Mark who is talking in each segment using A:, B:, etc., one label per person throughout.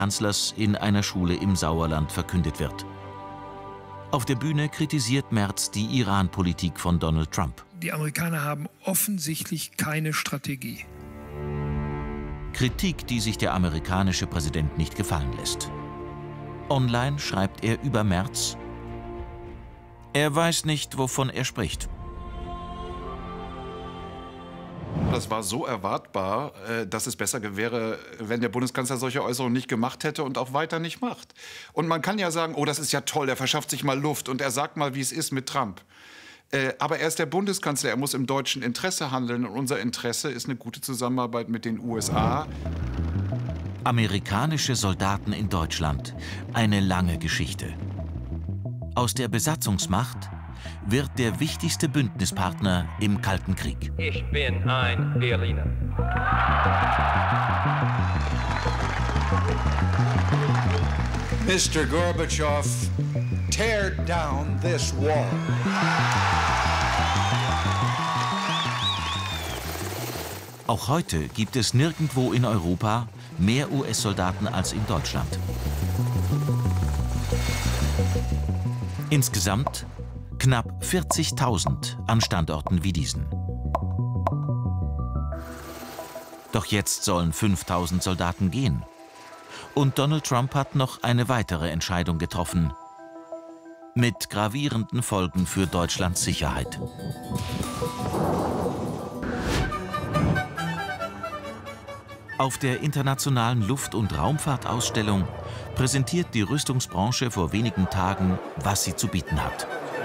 A: Kanzlers in einer Schule im Sauerland verkündet wird. Auf der Bühne kritisiert Merz die Iran-Politik von Donald Trump.
B: Die Amerikaner haben offensichtlich keine Strategie.
A: Kritik, die sich der amerikanische Präsident nicht gefallen lässt. Online schreibt er über Merz: Er weiß nicht, wovon er spricht.
C: Das war so erwartbar, dass es besser wäre, wenn der Bundeskanzler solche Äußerungen nicht gemacht hätte und auch weiter nicht macht. Und man kann ja sagen, oh, das ist ja toll, er verschafft sich mal Luft und er sagt mal, wie es ist mit Trump. Aber er ist der Bundeskanzler, er muss im deutschen Interesse handeln und unser Interesse ist eine gute Zusammenarbeit mit den USA.
A: Amerikanische Soldaten in Deutschland. Eine lange Geschichte. Aus der Besatzungsmacht wird der wichtigste Bündnispartner im Kalten Krieg.
D: Ich bin ein Berliner.
E: Mr. Gorbatschow, tear down this wall.
A: Auch heute gibt es nirgendwo in Europa mehr US-Soldaten als in Deutschland. Insgesamt knapp 40.000 an Standorten wie diesen. Doch jetzt sollen 5.000 Soldaten gehen. Und Donald Trump hat noch eine weitere Entscheidung getroffen. Mit gravierenden Folgen für Deutschlands Sicherheit. Auf der internationalen Luft- und Raumfahrtausstellung präsentiert die Rüstungsbranche vor wenigen Tagen, was sie zu bieten hat.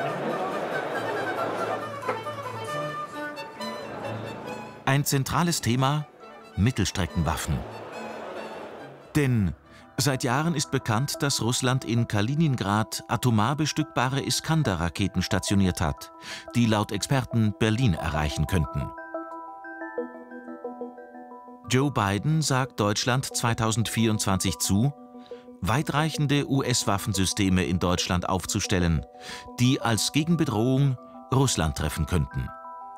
A: Ein zentrales Thema: Mittelstreckenwaffen. Denn seit Jahren ist bekannt, dass Russland in Kaliningrad atomar bestückbare Iskander-Raketen stationiert hat, die laut Experten Berlin erreichen könnten. Joe Biden sagt Deutschland 2024 zu, weitreichende US-Waffensysteme in Deutschland aufzustellen, die als Gegenbedrohung Russland treffen könnten.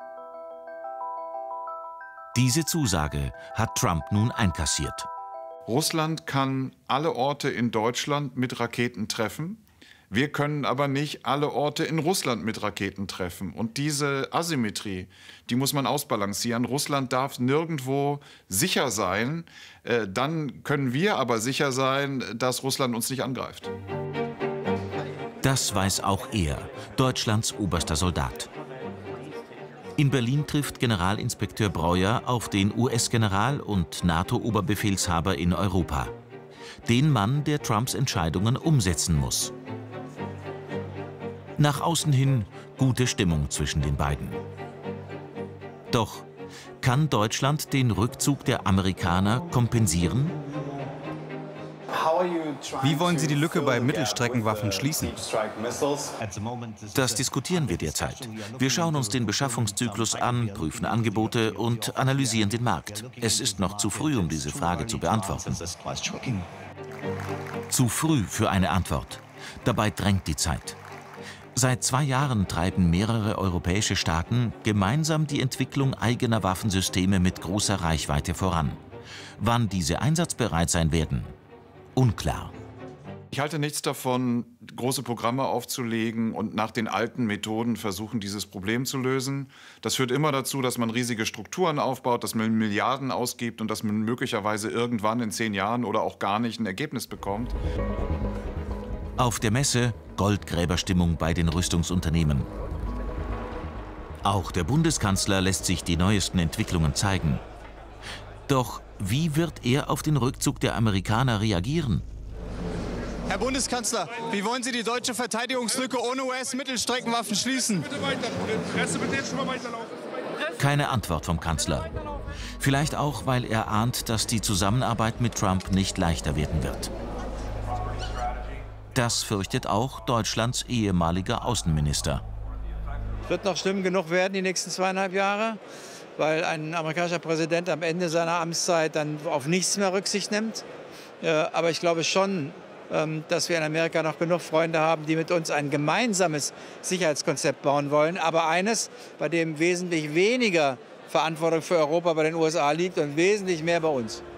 A: Diese Zusage hat Trump nun einkassiert.
C: Russland kann alle Orte in Deutschland mit Raketen treffen. Wir können aber nicht alle Orte in Russland mit Raketen treffen. Und diese Asymmetrie, die muss man ausbalancieren. Russland darf nirgendwo sicher sein. Dann können wir aber sicher sein, dass Russland uns nicht angreift.
A: Das weiß auch er, Deutschlands oberster Soldat. In Berlin trifft Generalinspekteur Breuer auf den US-General und NATO-Oberbefehlshaber in Europa. Den Mann, der Trumps Entscheidungen umsetzen muss. Nach außen hin gute Stimmung zwischen den beiden. Doch kann Deutschland den Rückzug der Amerikaner kompensieren?
F: Wie wollen Sie die Lücke bei Mittelstreckenwaffen schließen?
A: Das diskutieren wir derzeit. Wir schauen uns den Beschaffungszyklus an, prüfen Angebote und analysieren den Markt. Es ist noch zu früh, um diese Frage zu beantworten. Zu früh für eine Antwort. Dabei drängt die Zeit. Seit 2 Jahren treiben mehrere europäische Staaten gemeinsam die Entwicklung eigener Waffensysteme mit großer Reichweite voran. Wann diese einsatzbereit sein werden? Unklar.
C: Ich halte nichts davon, große Programme aufzulegen und nach den alten Methoden versuchen, dieses Problem zu lösen. Das führt immer dazu, dass man riesige Strukturen aufbaut, dass man Milliarden ausgibt und dass man möglicherweise irgendwann in 10 Jahren oder auch gar nicht ein Ergebnis bekommt.
A: Auf der Messe Goldgräberstimmung bei den Rüstungsunternehmen. Auch der Bundeskanzler lässt sich die neuesten Entwicklungen zeigen. Doch wie wird er auf den Rückzug der Amerikaner reagieren?
F: Herr Bundeskanzler, wie wollen Sie die deutsche Verteidigungslücke ohne US-Mittelstreckenwaffen schließen?
A: Keine Antwort vom Kanzler. Vielleicht auch, weil er ahnt, dass die Zusammenarbeit mit Trump nicht leichter werden wird. Das fürchtet auch Deutschlands ehemaliger Außenminister.
G: Es wird noch schlimm genug werden die nächsten 2,5 Jahre, weil ein amerikanischer Präsident am Ende seiner Amtszeit dann auf nichts mehr Rücksicht nimmt. Aber ich glaube schon, dass wir in Amerika noch genug Freunde haben, die mit uns ein gemeinsames Sicherheitskonzept bauen wollen. Aber eines, bei dem wesentlich weniger Verantwortung für Europa bei den USA liegt und wesentlich mehr bei uns.